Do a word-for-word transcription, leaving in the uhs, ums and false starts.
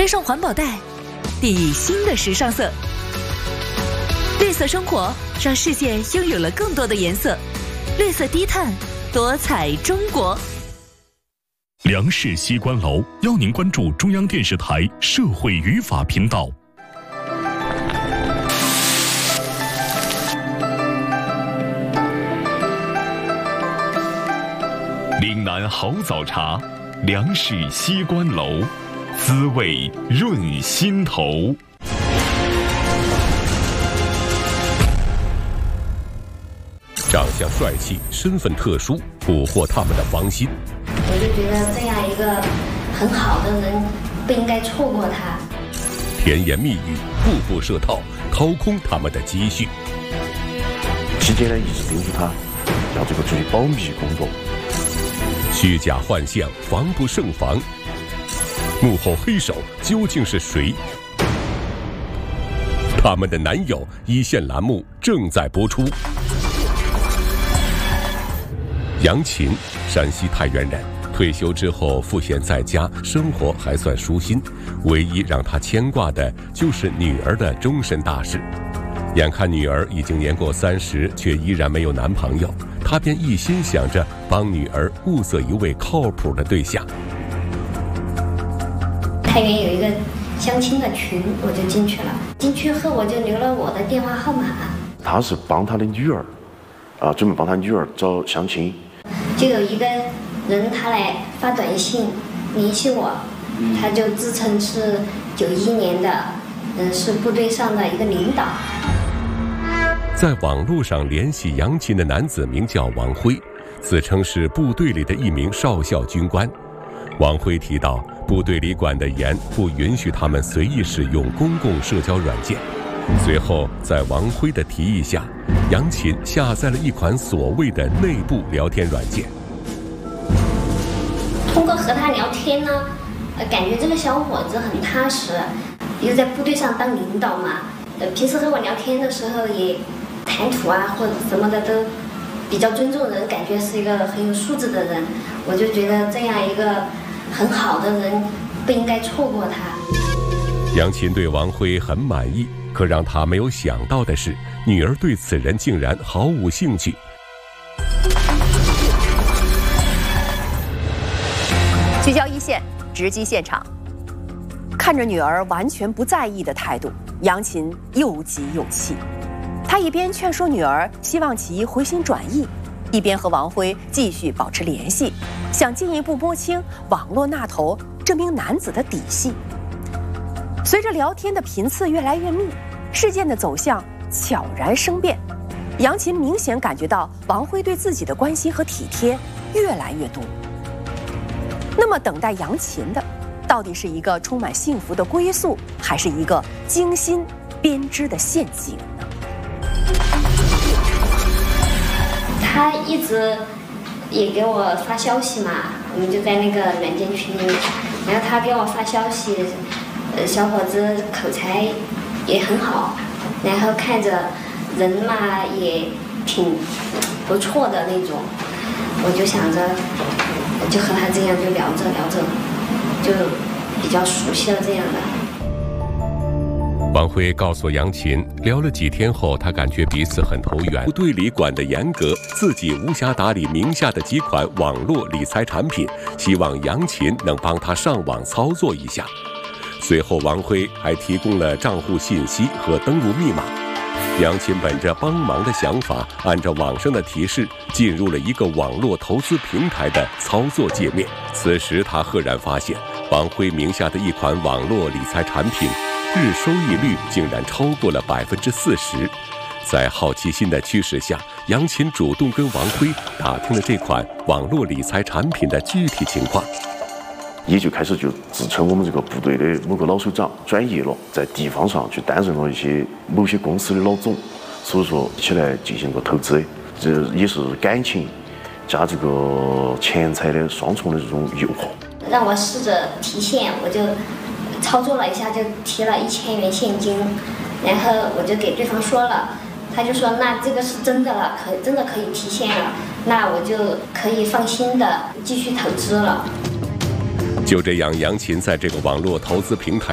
背上环保袋，定义新的时尚色。绿色生活让世界拥有了更多的颜色。绿色低碳，多彩中国。 梁氏西关楼邀您关注中央电视台社会语法频道。岭南好早茶，梁氏西关楼，滋味润心头。 长相帅气，身份特殊，捕获他们的芳心。 我就觉得这样一个很好的人，不应该错过他。 甜言蜜语，步步设套，掏空他们的积蓄。 期间呢，一直叮嘱他要这个注意保密工作。 虚假幻象，防不胜防。幕后黑手究竟是谁？他们的男友一线栏目正在播出。杨琴，山西太原人，退休之后赋闲在家，生活还算舒心。唯一让他牵挂的就是女儿的终身大事。眼看女儿已经年过三十，却依然没有男朋友，他便一心想着帮女儿物色一位靠谱的对象。 太原有一个相亲的群，我就进去了。进去后我就留了我的电话号码。 他是帮他的女儿，啊，准备帮他女儿找相亲。 就有一个人他来发短信联系我，他就自称是九一年的，嗯，是部队上的一个领导。 在网络上联系杨琴的男子名叫王辉，自称是部队里的一名少校军官。王辉提到，部队里管得严，不允许他们随意使用公共社交软件。随后，在王辉的提议下，杨琴下载了一款所谓的内部聊天软件。 通过和他聊天呢，呃，感觉这个小伙子很踏实，又在部队上当领导嘛，呃，平时和我聊天的时候也谈吐啊或者什么的都比较尊重人，感觉是一个很有素质的人。我就觉得这样一个很好的人不应该错过他。 杨琴对王辉很满意，可让他没有想到的是，女儿对此人竟然毫无兴趣。 聚焦一线，直击现场。看着女儿完全不在意的态度，杨琴又急又气。她一边劝说女儿希望其回心转意，一边和王辉继续保持联系，想进一步摸清网络那头这名男子的底细。随着聊天的频次越来越密，事件的走向悄然生变。杨琴明显感觉到王辉对自己的关心和体贴越来越多。那么等待杨琴的到底是一个充满幸福的归宿，还是一个精心编织的陷阱呢？ 他一直也给我发消息嘛，我们就在那个软件群里，然后他给我发消息，呃，小伙子口才也很好，然后看着人嘛也挺不错的那种，我就想着就和他这样就聊着聊着就比较熟悉了这样的。 王辉告诉杨琴，聊了几天后，他感觉彼此很投缘。部队里管得严格，自己无暇打理名下的几款网络理财产品，希望杨琴能帮他上网操作一下。随后，王辉还提供了账户信息和登录密码。杨琴本着帮忙的想法，按照网上的提示进入了一个网络投资平台的操作界面。此时，他赫然发现，王辉名下的一款网络理财产品日收益率竟然超过了百分之四十。在好奇心的驱使下，杨琴主动跟王辉打听了这款网络理财产品的具体情况。 也就开始就自称我们这个部队的某个老首长转业了，在地方上去担任了一些某些公司的老总，所以说一起来进行个投资，这也是感情加这个钱财的双重的这种诱惑。 让我试着提现，我就操作了一下，就提了一千元现金，然后我就给对方说了，他就说那这个是真的了，可真的可以提现了，那我就可以放心的继续投资了。 就这样，杨琴在这个网络投资平台